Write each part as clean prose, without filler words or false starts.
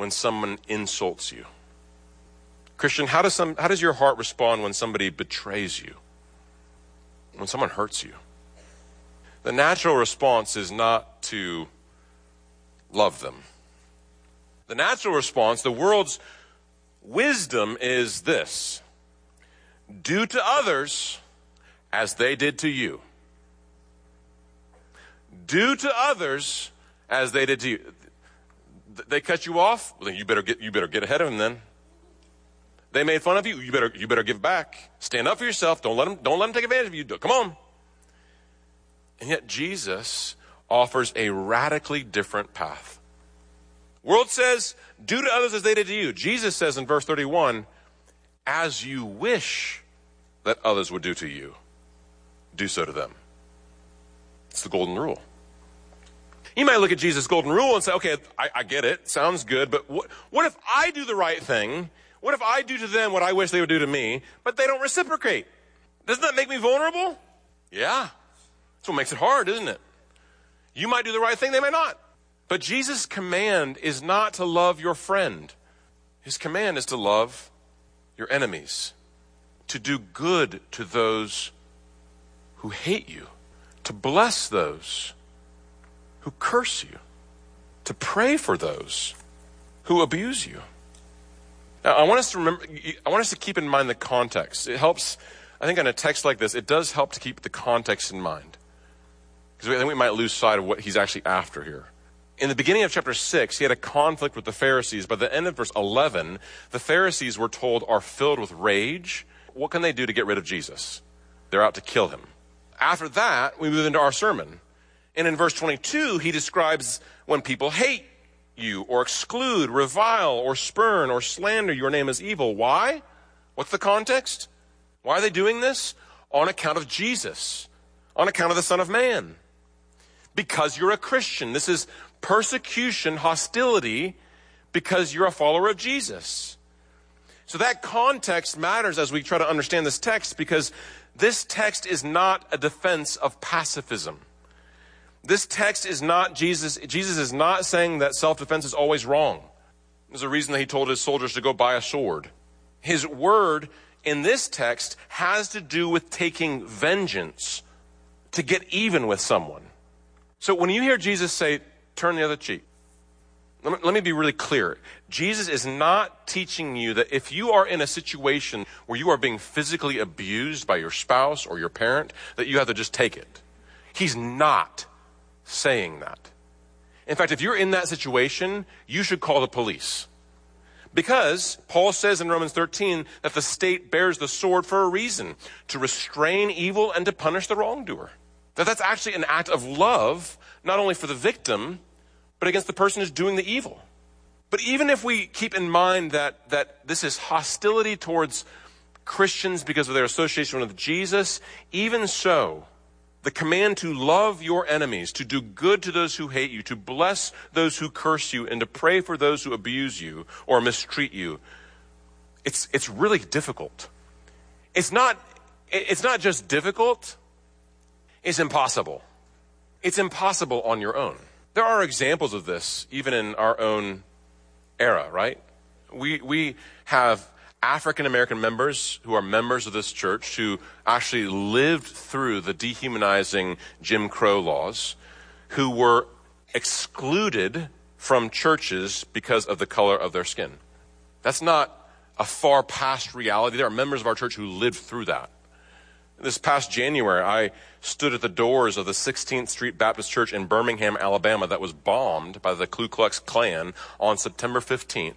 when someone insults you? Christian, how does your heart respond when somebody betrays you? When someone hurts you? The natural response is not to love them. The natural response, the world's wisdom is this: do to others as they did to you. Do to others as they did to you. They cut you off, well, then you better get ahead of them then. They made fun of you, you better give back. Stand up for yourself. Don't let them take advantage of you. Come on. And yet Jesus offers a radically different path. World says, do to others as they did to you. Jesus says in verse 31, as you wish that others would do to you, do so to them. It's the golden rule. You might look at Jesus' golden rule and say, okay, I get it. Sounds good. But what if I do the right thing? What if I do to them what I wish they would do to me, but they don't reciprocate? Doesn't that make me vulnerable? Yeah. That's what makes it hard, isn't it? You might do the right thing, they might not. But Jesus' command is not to love your friend. His command is to love your enemies, to do good to those who hate you, to bless those who curse you, to pray for those who abuse you. Now, I want us to keep in mind the context. It helps, I think, on a text like this, it does help to keep the context in mind, because I think we might lose sight of what he's actually after here. In the beginning of chapter 6, he had a conflict with the Pharisees. By the end of verse 11, the Pharisees, we're told, are filled with rage. What can they do to get rid of Jesus? They're out to kill him. After that, we move into our sermon. And in verse 22, he describes when people hate you or exclude, revile, or spurn, or slander your name as evil. Why? What's the context? Why are they doing this? On account of Jesus. On account of the Son of Man. Because you're a Christian. This is persecution, hostility, because you're a follower of Jesus. So that context matters as we try to understand this text, because this text is not a defense of pacifism. This text is not Jesus is not saying that self-defense is always wrong. There's a reason that he told his soldiers to go buy a sword. His word in this text has to do with taking vengeance to get even with someone. So when you hear Jesus say, turn the other cheek, let me be really clear. Jesus is not teaching you that if you are in a situation where you are being physically abused by your spouse or your parent, that you have to just take it. He's not saying that. In fact, if you're in that situation, you should call the police. Because Paul says in Romans 13 that the state bears the sword for a reason, to restrain evil and to punish the wrongdoer. That's actually an act of love, not only for the victim, but against the person who's doing the evil. But even if we keep in mind that this is hostility towards Christians because of their association with Jesus, even so, the command to love your enemies, to do good to those who hate you, to bless those who curse you, and to pray for those who abuse you or mistreat you, it's really difficult. It's not just difficult, it's impossible. It's impossible on your own. There are examples of this even in our own era, right? We have African American members who are members of this church who actually lived through the dehumanizing Jim Crow laws, who were excluded from churches because of the color of their skin. That's not a far past reality. There are members of our church who lived through that. This past January, I stood at the doors of the 16th Street Baptist Church in Birmingham, Alabama, that was bombed by the Ku Klux Klan on September 15th,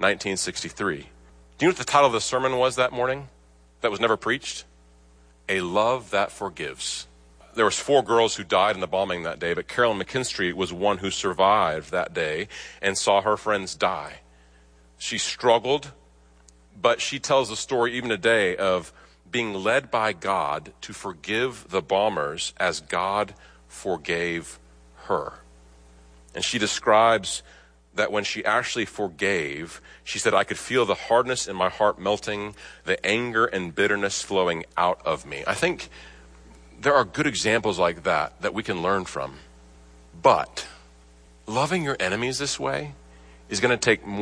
1963. Do you know what the title of the sermon was that morning that was never preached? A Love That Forgives. There was 4 girls who died in the bombing that day, but Carolyn McKinstry was one who survived that day and saw her friends die. She struggled, but she tells the story even today of being led by God to forgive the bombers as God forgave her. And she describes that when she actually forgave, she said, I could feel the hardness in my heart melting, the anger and bitterness flowing out of me. I think there are good examples like that we can learn from. But loving your enemies this way is going to take more